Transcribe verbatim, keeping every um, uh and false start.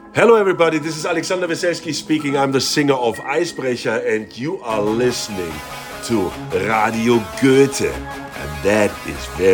Hello, everybody. This is Alexander Weselski speaking. I'm the singer of Eisbrecher, and you are listening to Radio Goethe. And that is very